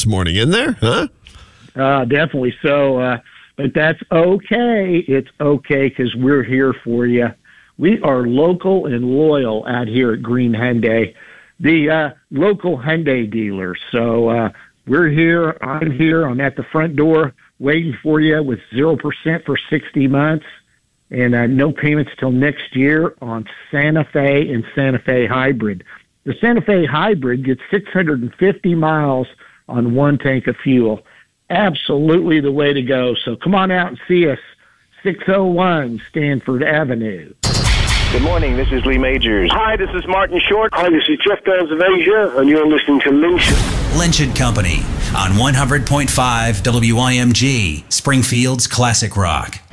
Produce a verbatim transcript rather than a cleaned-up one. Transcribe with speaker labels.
Speaker 1: this morning, isn't there? Huh?
Speaker 2: Uh, definitely so. Uh, but that's okay. It's okay because we're here for you. We are local and loyal out here at Green Hyundai, the uh, local Hyundai dealer. So uh, we're here. I'm here. I'm at the front door waiting for you with zero percent for sixty months and uh, no payments till next year on Santa Fe and Santa Fe Hybrid. The Santa Fe Hybrid gets six hundred fifty miles on one tank of fuel. Absolutely the way to go. So come on out and see us. six oh one Stanford Avenue.
Speaker 3: Good morning, this is Lee Majors.
Speaker 4: Hi, this is Martin Short. Hi, this is Jeff Downs of Asia, and you're listening to Lynch.
Speaker 5: Lynch and Company on one hundred point five W I M G, Springfield's Classic Rock.